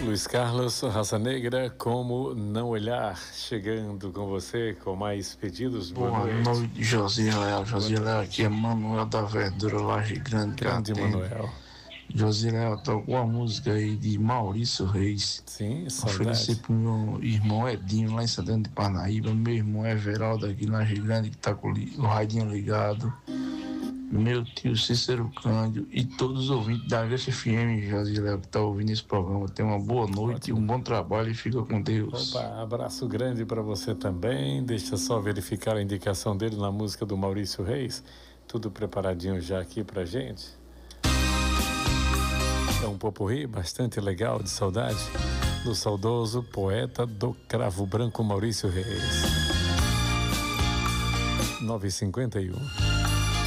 Luiz Carlos, Raça Negra, como não olhar, chegando com você com mais pedidos. Boa noite, Josiléo. Josiléo, aqui é Manuel da Verdura, Laje Grande, Grande Catende. Manuel. Josiléo, tocou a música aí de Maurício Reis. Sim, Oferecer saudade. pro meu irmão Edinho, lá em Santana de Parnaíba. Meu irmão Everaldo, aqui na Laje Grande, que tá com o radinho ligado. Meu tio Cícero Cândido e todos os ouvintes da VFM, Josiléo, que tá ouvindo esse programa. Tenha uma boa noite, Ótimo. um bom trabalho e fica com Deus. Opa, abraço grande para você também. Deixa só verificar a indicação dele na música do Maurício Reis. Tudo preparadinho já aqui pra gente. É um popurrí bastante legal, de saudade, do saudoso poeta do Cravo Branco Maurício Reis. 9h51.